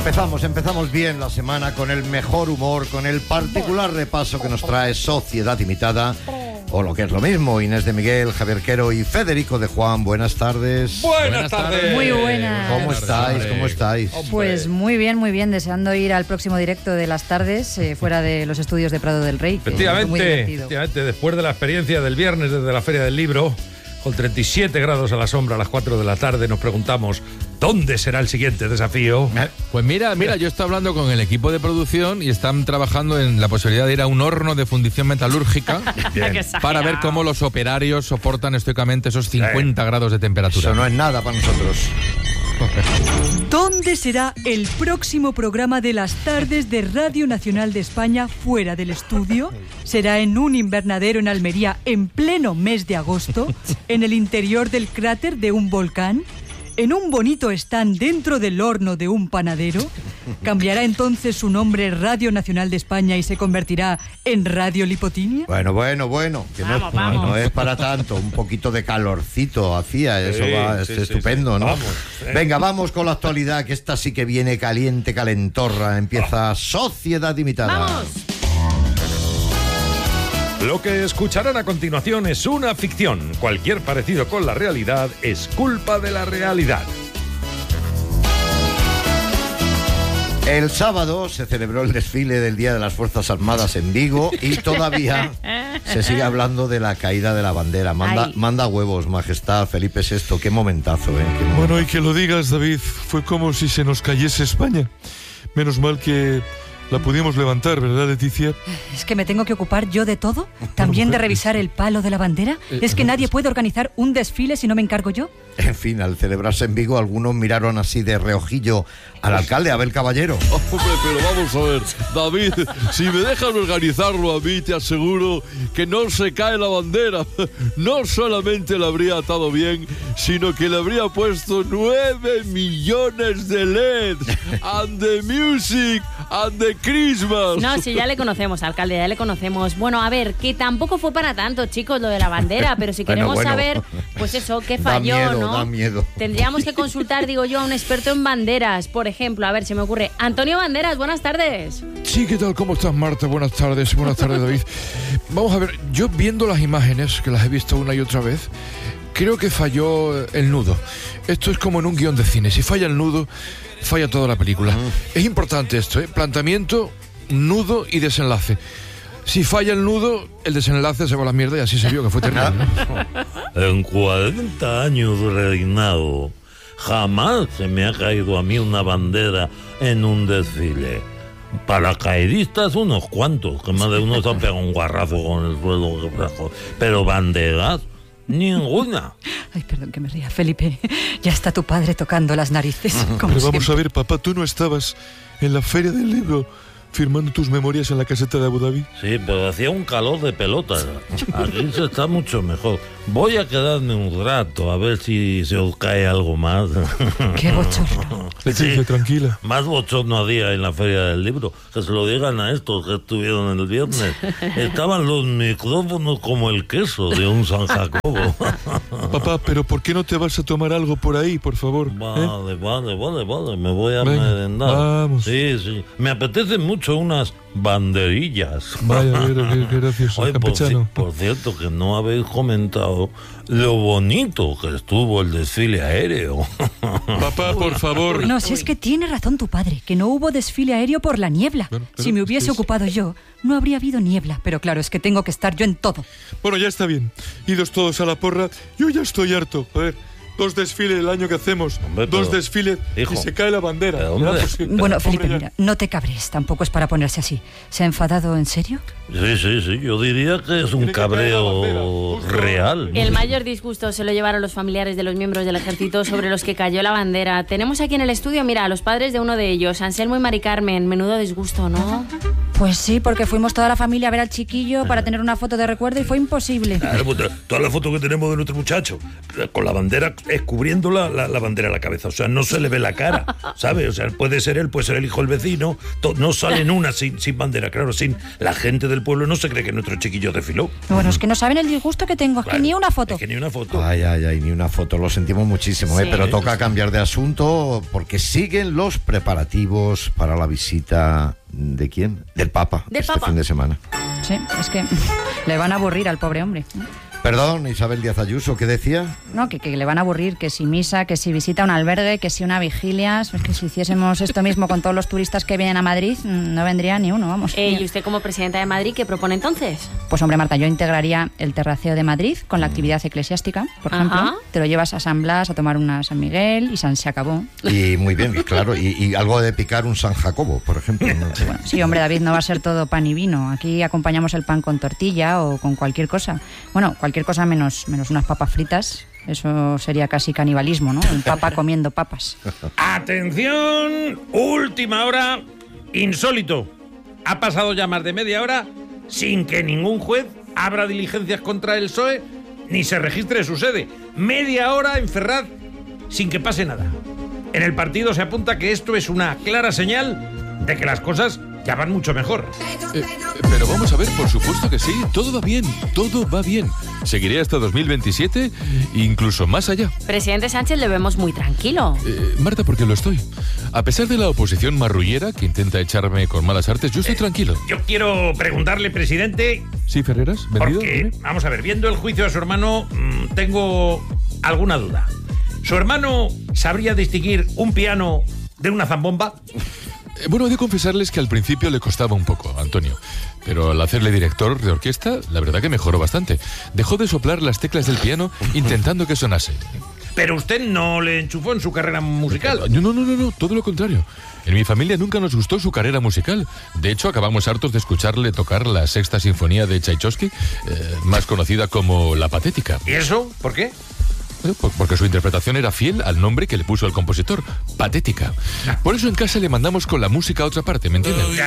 Empezamos bien la semana con el mejor humor, con el particular repaso que nos trae Sociedad Imitada, o lo que es lo mismo, Inés de Miguel, Javier Quero y Federico de Juan. Buenas tardes. Buenas tardes. Muy buenas. ¿Cómo estáis? Pues muy bien, deseando ir al próximo directo de las tardes, fuera de los estudios de Prado del Rey. Efectivamente, después de la experiencia del viernes desde la Feria del Libro, con 37 grados a la sombra a las 4 de la tarde, nos preguntamos, ¿dónde será el siguiente desafío? Pues mira, yo estoy hablando con el equipo de producción y están trabajando en la posibilidad de ir a un horno de fundición metalúrgica para ver cómo los operarios soportan estoicamente esos 50 grados de temperatura. Eso no es nada para nosotros. ¿Dónde será el próximo programa de las tardes de Radio Nacional de España fuera del estudio? ¿Será en un invernadero en Almería en pleno mes de agosto? ¿En el interior del cráter de un volcán? ¿En un bonito stand dentro del horno de un panadero? ¿Cambiará entonces su nombre Radio Nacional de España y se convertirá en Radio Lipotinia? Bueno, que vamos. No es para tanto. Un poquito de calorcito hacía, eso va, estupendo, ¿no? Vamos. Venga, vamos con la actualidad, que esta sí que viene caliente, calentorra. Empieza Sociedad Imitada. ¡Vamos! Lo que escucharán a continuación es una ficción. Cualquier parecido con la realidad es culpa de la realidad. El sábado se celebró el desfile del Día de las Fuerzas Armadas en Vigo y todavía se sigue hablando de la caída de la bandera. Manda huevos, Majestad, Felipe VI, qué momentazo, ¿eh? Bueno, y que lo digas, David, fue como si se nos cayese España. Menos mal que la pudimos levantar, ¿verdad, Leticia? ¿Es que me tengo que ocupar yo de todo? ¿También de revisar el palo de la bandera? ¿Es que nadie puede organizar un desfile si no me encargo yo? En fin, al celebrarse en Vigo, algunos miraron así de reojillo al alcalde, Abel Caballero. Hombre, pero vamos a ver, David, si me dejan organizarlo a mí, te aseguro que no se cae la bandera. No solamente la habría atado bien, sino que le habría puesto 9 millones de LEDs. And the music, and the Christmas. No, sí, ya le conocemos, alcalde, ya le conocemos. Bueno, a ver, que tampoco fue para tanto, chicos, lo de la bandera, pero si queremos saber, pues eso, qué falló, ¿no? Da miedo. Tendríamos que consultar, digo yo, a un experto en banderas. Por ejemplo, a ver, se me ocurre. Antonio Banderas, buenas tardes. Sí, ¿qué tal? ¿Cómo estás, Marta? Buenas tardes, David. Vamos a ver, yo viendo las imágenes, que las he visto una y otra vez, creo que falló el nudo. Esto es como en un guión de cine. Si falla el nudo, falla toda la película. Es importante esto, ¿eh? Planteamiento, nudo y desenlace. Si falla el nudo, el desenlace se va a la mierda y así se vio, que fue terrible, ¿no? En 40 años de reinado, jamás se me ha caído a mí una bandera en un desfile. Paracaidistas unos cuantos, que más de uno se ha pegado un guarrazo con el suelo. Pero banderas, ninguna. Ay, perdón que me ría, Felipe. Ya está tu padre tocando las narices. Como Pero vamos siempre. a ver, papá, tú no estabas en la Feria del Libro firmando tus memorias en la caseta de Abu Dhabi. Sí, pero hacía un calor de pelota. Aquí se está mucho mejor. Voy a quedarme un rato a ver si se os cae algo más. Qué bochorno. Leticia, tranquila. Más bochorno había en la Feria del Libro. Que se lo digan a estos que estuvieron el viernes. Estaban los micrófonos como el queso de un San Jacobo. Papá, pero ¿por qué no te vas a tomar algo por ahí, por favor? Vale. Me voy a Venga, merendar. vamos. Sí. Me apetecen mucho unas banderillas. Vaya, qué gracioso, Oye, campechano. por cierto, que no habéis comentado lo bonito que estuvo el desfile aéreo. Papá, por favor. No, si es que tiene razón tu padre, que no hubo desfile aéreo por la niebla. Bueno, pero si me hubiese ocupado yo, no habría habido niebla. Pero claro, es que tengo que estar yo en todo. Bueno, ya está bien. Idos todos a la porra. Yo ya estoy harto. A ver, 2 desfiles el año que hacemos. Hombre, 2 pero, desfiles hijo, y se cae la bandera. pero, hombre, Pues que- Bueno, Felipe, hombre, ya. mira, no te cabres. Tampoco es para ponerse así. ¿Se ha enfadado en serio? Sí. Yo diría que es un Tiene que caer la bandera, cabreo justo. real. El mayor disgusto se lo llevaron los familiares de los miembros del ejército sobre los que cayó la bandera. Tenemos aquí en el estudio, mira, a los padres de uno de ellos, Anselmo y Mari Carmen. Menudo disgusto, ¿no? Pues sí, porque fuimos toda la familia a ver al chiquillo para tener una foto de recuerdo y fue imposible. Claro, pues toda la foto que tenemos de nuestro muchacho, con la bandera, cubriendo la bandera a la cabeza. O sea, no se le ve la cara, ¿sabes? O sea, puede ser él, puede ser el hijo del vecino. No salen una sin bandera, claro, sin la gente del pueblo no se cree que nuestro chiquillo desfiló. Bueno, es que no saben el disgusto que tengo, es que ni una foto. Es que ni una foto. Ay, ni una foto, lo sentimos muchísimo, sí. Pero toca cambiar de asunto porque siguen los preparativos para la visita ¿de quién? Del Papa, fin de semana. Sí, es que le van a aburrir al pobre hombre. Perdón, Isabel Díaz Ayuso, ¿qué decía? No, que le van a aburrir, que si misa, que si visita un albergue, que si una vigilia. Es que si hiciésemos esto mismo con todos los turistas que vienen a Madrid, no vendría ni uno, vamos. ¿Y usted como presidenta de Madrid qué propone entonces? Pues hombre, Marta, yo integraría el terraceo de Madrid con la actividad eclesiástica, por ejemplo. Te lo llevas a San Blas a tomar una San Miguel y se acabó. Y muy bien, claro, y algo de picar un San Jacobo, por ejemplo. ¿No? Bueno, sí, hombre, David, no va a ser todo pan y vino. Aquí acompañamos el pan con tortilla o con cualquier cosa. Bueno, cualquier cosa menos unas papas fritas. Eso sería casi canibalismo, ¿no? El papa comiendo papas. ¡Atención! Última hora, insólito. Ha pasado ya más de media hora sin que ningún juez abra diligencias contra el PSOE ni se registre su sede. Media hora en Ferraz sin que pase nada. En el partido se apunta que esto es una clara señal de que las cosas ya van mucho mejor. Pero vamos a ver, por supuesto que sí, todo va bien. Seguiré hasta 2027, incluso más allá. Presidente Sánchez, le vemos muy tranquilo. Marta, porque lo estoy. A pesar de la oposición marrullera que intenta echarme con malas artes, yo estoy tranquilo. Yo quiero preguntarle, presidente... ¿Sí, Ferreras? ¿Vendido? Porque, vamos a ver, viendo el juicio de su hermano, tengo alguna duda. ¿Su hermano sabría distinguir un piano de una zambomba? Bueno, he de confesarles que al principio le costaba un poco, Antonio. Pero al hacerle director de orquesta, la verdad que mejoró bastante. Dejó de soplar las teclas del piano intentando que sonase. ¿Pero usted no le enchufó en su carrera musical? No, todo lo contrario. En mi familia nunca nos gustó su carrera musical. De hecho, acabamos hartos de escucharle tocar la Sexta Sinfonía de Tchaikovsky, más conocida como La Patética. ¿Y eso? ¿Por qué? Porque su interpretación era fiel al nombre que le puso el compositor, Patética. Por eso en casa le mandamos con la música a otra parte, ¿me entiendes? Ya.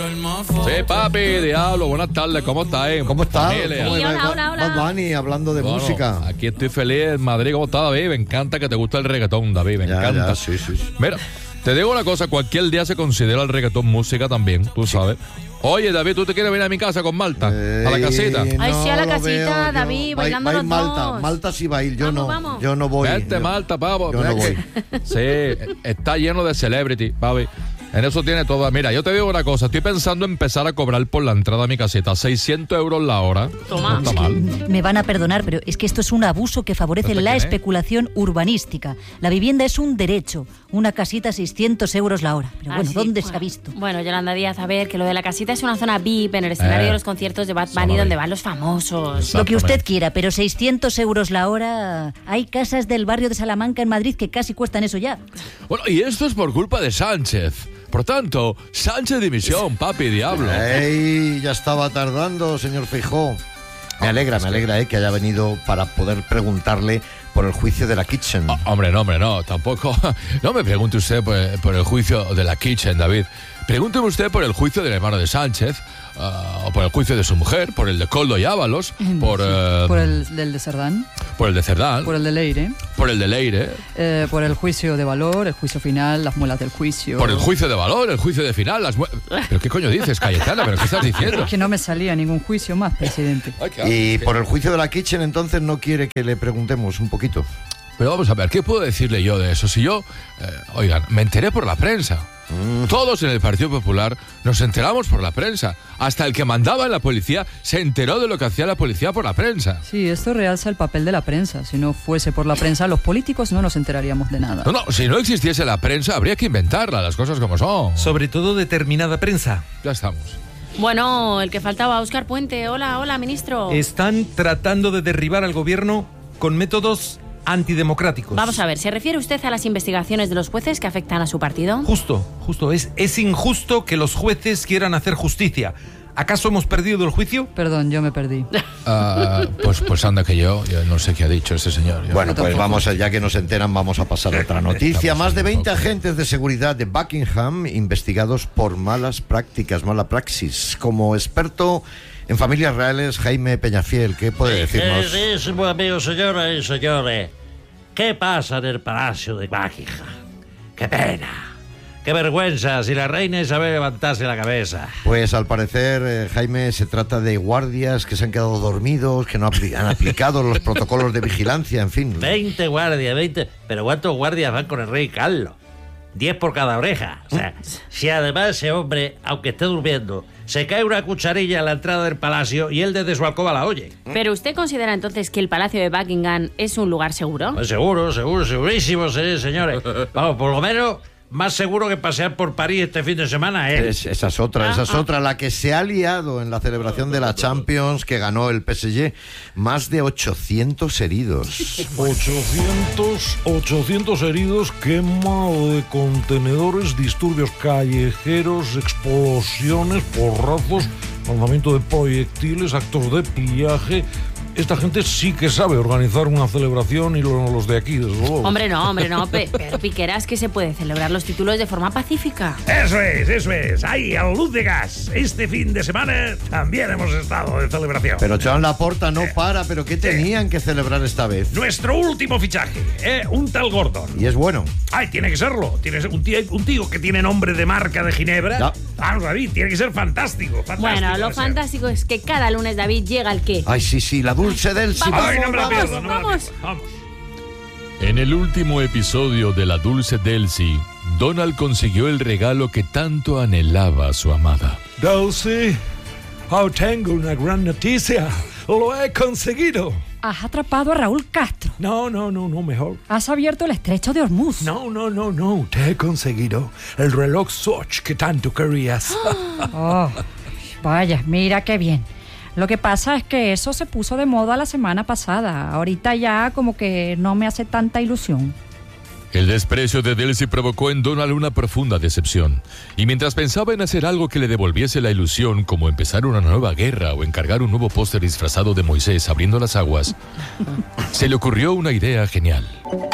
Sí, papi, diablo, buenas tardes, ¿cómo estás? ¿Cómo estás? Hola. Bad Bunny, hablando de música. Aquí estoy feliz en Madrid, ¿cómo estás, David? Me encanta que te gusta el reggaetón, David, me encanta. Ya, sí. Mira, te digo una cosa, cualquier día se considera el reggaetón música también, tú sabes. Oye, David, ¿tú te quieres venir a mi casa con Malta? ¿A la casita? Ay, sí, a la casita, David, bailando los dos. Malta sí va a ir, yo no voy. Vente, Malta, pavo. Yo no voy. Sí, está lleno de celebrity, papi. En eso tiene todo. Mira, yo te digo una cosa. Estoy pensando en empezar a cobrar por la entrada a mi caseta. 600 euros la hora. Toma. No está mal. Me van a perdonar, pero es que esto es un abuso que favorece la especulación urbanística. La vivienda es un derecho. Una casita 600 euros la hora. Pero bueno, ¿dónde se ha visto? Bueno, Yolanda Díaz, a ver, que lo de la casita es una zona VIP en el escenario de los conciertos de Bad Bunny donde van los famosos. Lo que usted quiera, pero 600 euros la hora... Hay casas del barrio de Salamanca en Madrid que casi cuestan eso ya. Bueno, y esto es por culpa de Sánchez. Por tanto, Sánchez dimisión, papi, diablo. ¡Ey! Ya estaba tardando, señor Feijóo. Me alegra que haya venido para poder preguntarle por el juicio de la Kitchen. Hombre, no, tampoco. No me pregunte usted por el juicio de la Kitchen, David. Pregúnteme usted por el juicio del hermano de Sánchez, o por el juicio de su mujer, por el de Koldo y Ábalos, por el de Cerdán. Por el de Cerdán. Por el de Leire. Por el de Leire. Por el juicio de valor, el juicio final, las muelas del juicio. Por el juicio de valor, el juicio de final, las muelas... ¿Pero qué coño dices, Cayetana? ¿Pero qué estás diciendo? Es que no me salía ningún juicio más, presidente. Y por el juicio de la Kitchen, entonces, no quiere que le preguntemos un poquito. Pero vamos a ver, ¿qué puedo decirle yo de eso? Si yo, oigan, me enteré por la prensa. Todos en el Partido Popular nos enteramos por la prensa. Hasta el que mandaba en la policía se enteró de lo que hacía la policía por la prensa. Sí, esto realza el papel de la prensa. Si no fuese por la prensa, los políticos no nos enteraríamos de nada. No, si no existiese la prensa, habría que inventarla, las cosas como son. Sobre todo determinada prensa. Ya estamos. Bueno, el que faltaba, Óscar Puente. Hola, ministro. Están tratando de derribar al gobierno con métodos antidemocráticos. Vamos a ver, ¿se refiere usted a las investigaciones de los jueces que afectan a su partido? Justo. Es injusto que los jueces quieran hacer justicia. ¿Acaso hemos perdido el juicio? Perdón, yo me perdí. Pues anda que yo no sé qué ha dicho ese señor. Bueno, pues vamos, ya que nos enteran, vamos a pasar a otra noticia. Más de 20 agentes de seguridad de Buckingham investigados por malas prácticas, mala praxis. Como experto en familias reales, Jaime Peñafiel, ¿qué puede decirnos? Queridísimo amigo, señoras y señores, ¿qué pasa en el Palacio de Buckingham? ¡Qué pena! ¡Qué vergüenza! Si la reina Isabel levantase la cabeza. Pues al parecer, Jaime, se trata de guardias que se han quedado dormidos, que no han aplicado los protocolos de vigilancia, en fin. 20 guardias, 20. ¿Pero cuántos guardias van con el rey Carlos? 10 por cada oreja. O sea, si además ese hombre, aunque esté durmiendo, se cae una cucharilla en la entrada del palacio y él desde su alcoba la oye. ¿Pero usted considera entonces que el Palacio de Buckingham es un lugar seguro? Pues segurísimo, sí, señores. Vamos, por lo menos... Más seguro que pasear por París este fin de semana, ¿eh? Esa es otra, la que se ha liado en la celebración de la Champions que ganó el PSG. Más de 800 heridos. 800 heridos, quema de contenedores, disturbios callejeros, explosiones, porrazos, lanzamiento de proyectiles, actos de pillaje. Esta gente sí que sabe organizar una celebración y los de aquí, desde luego. Hombre, no, pero Piqueras, que se puede celebrar los títulos de forma pacífica. Eso es. Ahí, a luz de gas. Este fin de semana también hemos estado de celebración. Pero Joan Laporta no para, ¿pero qué tenían que celebrar esta vez? Nuestro último fichaje, un tal Gordon. ¿Y es bueno? Ay, tiene que serlo. Tienes un tío que tiene nombre de marca de Ginebra. Ya. Vamos, David, tiene que ser fantástico. Bueno, lo fantástico es que cada lunes, David, llega el qué. Ay, sí, la Dulce Delcy. Ay, no me la pierdo, vamos. En el último episodio de La Dulce Delcy, Donald consiguió el regalo que tanto anhelaba su amada. Delcy, tengo una gran noticia. Lo he conseguido. Has atrapado a Raúl Castro. No, mejor. Has abierto el estrecho de Hormuz. No. Te he conseguido el reloj Swatch que tanto querías. Oh, vaya, mira qué bien. Lo que pasa es que eso se puso de moda la semana pasada. Ahorita ya como que no me hace tanta ilusión. El desprecio de Delcy provocó en Donald una profunda decepción. Y mientras pensaba en hacer algo que le devolviese la ilusión, como empezar una nueva guerra o encargar un nuevo póster disfrazado de Moisés abriendo las aguas, se le ocurrió una idea genial.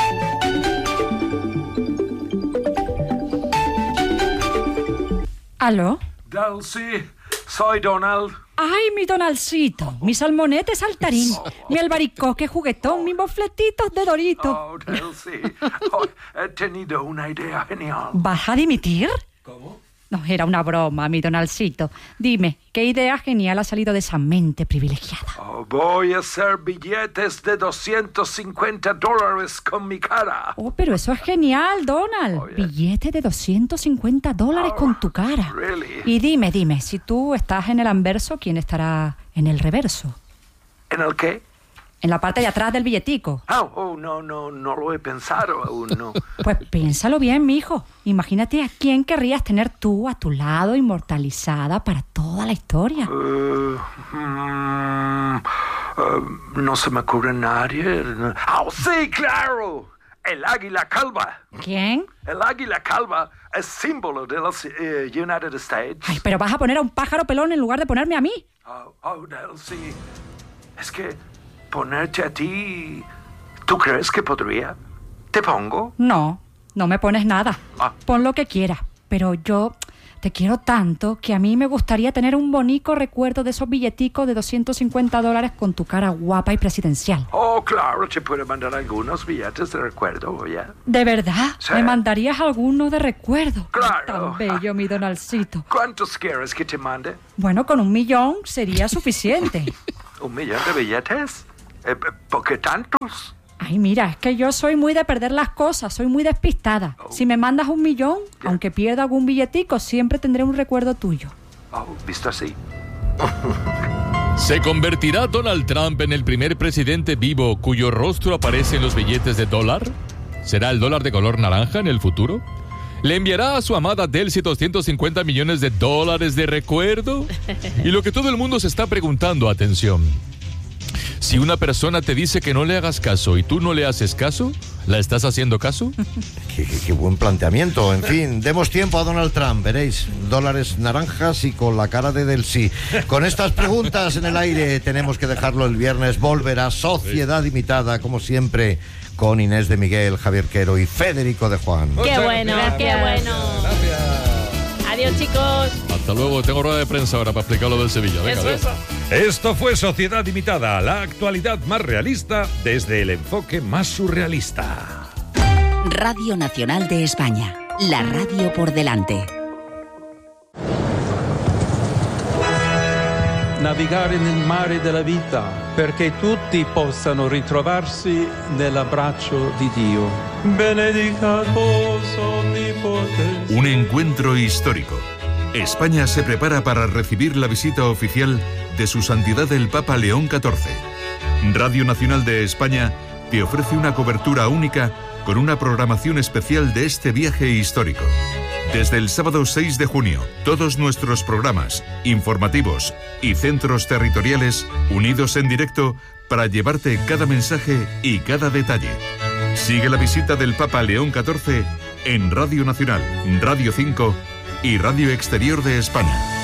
¿Aló? Delcy, soy Donald. ¡Ay, mi Donaldcito! Mi salmonete saltarín, mi albaricoque juguetón, mis bofletitos de Dorito. Oh, Delcy, he tenido una idea genial. ¿Vas a dimitir? ¿Cómo? No, era una broma, mi Donaldcito. Dime, ¿qué idea genial ha salido de esa mente privilegiada? Voy a hacer billetes de $250 con mi cara. Oh, pero eso es genial, Donald. Oh, yeah. Billete de $250 con tu cara. Really? Y dime, si tú estás en el anverso, ¿quién estará en el reverso? ¿En el qué? En la parte de atrás del billetico. No lo he pensado aún, no. Pues piénsalo bien, mijo. Imagínate a quién querrías tener tú a tu lado, inmortalizada para toda la historia. No se me ocurre nadie. Sí, claro. El águila calva. ¿Quién? El águila calva es símbolo de los United States. Ay, pero vas a poner a un pájaro pelón en lugar de ponerme a mí. Delcy. Es que ponerte a ti... ¿Tú crees que podría? ¿Te pongo? No me pones nada. Pon lo que quieras. Pero yo te quiero tanto que a mí me gustaría tener un bonito recuerdo de esos billeticos de $250 con tu cara guapa y presidencial. Oh, claro, te puedo mandar algunos billetes de recuerdo, ¿ya? ¿De verdad? Sí. ¿Me mandarías alguno de recuerdo? Claro. Tan bello, mi Donaldcito. ¿Cuántos quieres que te mande? Bueno, con 1 millón sería suficiente. ¿1 millón de billetes? ¿Por qué tantos? Ay, mira, es que yo soy muy de perder las cosas, soy muy despistada. Si me mandas 1 millón, aunque pierda algún billetico, siempre tendré un recuerdo tuyo. Visto así. ¿Se convertirá Donald Trump en el primer presidente vivo cuyo rostro aparece en los billetes de dólar? ¿Será el dólar de color naranja en el futuro? ¿Le enviará a su amada Delcy $250 millones de recuerdo? Y lo que todo el mundo se está preguntando, atención. Si una persona te dice que no le hagas caso y tú no le haces caso, ¿La estás haciendo caso? Qué buen planteamiento. En fin, demos tiempo a Donald Trump, veréis, dólares naranjas y con la cara de del sí. Con estas preguntas en el aire tenemos que dejarlo el viernes. Volverá Sociedad Imitada, como siempre, con Inés de Miguel, Javier Quero y Federico de Juan. ¡Qué bueno, qué bueno! Gracias. Adiós, chicos. Hasta luego, tengo rueda de prensa ahora para explicar lo del Sevilla. Venga, adiós. Esto fue Sociedad Imitada, la actualidad más realista desde el enfoque más surrealista. Radio Nacional de España, la radio por delante. Navigare nel mare della vita perché tutti possano ritrovarsi nell'abbraccio di Dio. Benedicatos omnipotens. Un encuentro histórico. España se prepara para recibir la visita oficial de Su Santidad el Papa León XIV. Radio Nacional de España te ofrece una cobertura única con una programación especial de este viaje histórico. Desde el sábado 6 de junio, todos nuestros programas, informativos y centros territoriales unidos en directo para llevarte cada mensaje y cada detalle. Sigue la visita del Papa León XIV en Radio Nacional, Radio 5 y Radio Exterior de España.